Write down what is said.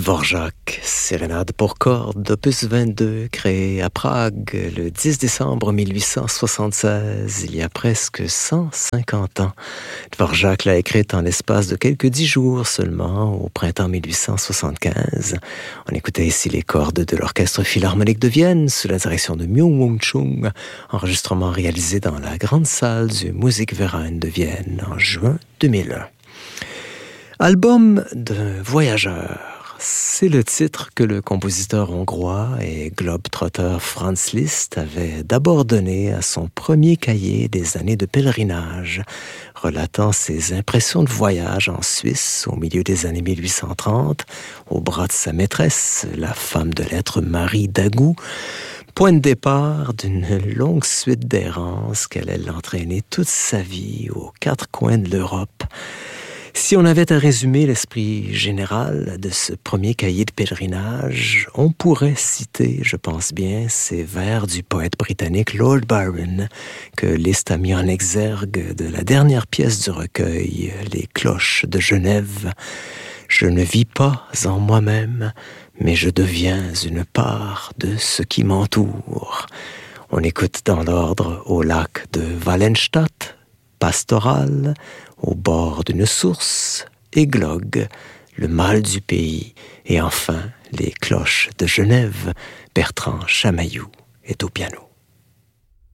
Dvorak, sérénade pour cordes, opus 22, créé à Prague le 10 décembre 1876, il y a presque 150 ans. Dvorak l'a écrite en l'espace de quelques 10 jours seulement, au printemps 1875. On écoutait ici les cordes de l'Orchestre Philharmonique de Vienne, sous la direction de Myung-Whun Chung, enregistrement réalisé dans la grande salle du Musikverein de Vienne en juin 2001. Album d'un voyageur. C'est le titre que le compositeur hongrois et globe-trotteur Franz Liszt avait d'abord donné à son premier cahier des années de pèlerinage, relatant ses impressions de voyage en Suisse au milieu des années 1830, au bras de sa maîtresse, la femme de lettres Marie Dagout, point de départ d'une longue suite d'errances qu'elle allait l'entraîner toute sa vie aux quatre coins de l'Europe. Si on avait à résumer l'esprit général de ce premier cahier de pèlerinage, on pourrait citer, je pense bien, ces vers du poète britannique Lord Byron, que Liszt a mis en exergue de la dernière pièce du recueil, Les cloches de Genève. Je ne vis pas en moi-même, mais je deviens une part de ce qui m'entoure. On écoute dans l'ordre Au lac de Wallenstadt, Pastoral, Au bord d'une source, Églogue, Le mal du pays, et enfin Les cloches de Genève. Bertrand Chamaillou est au piano.